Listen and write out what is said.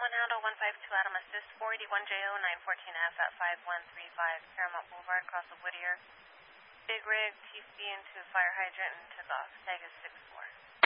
Handle 152 Adam Assist 481JO 914F at 5135 Paramount Boulevard, across the Whittier. Big rig, TC into fire hydrant and took off. Tag is 64.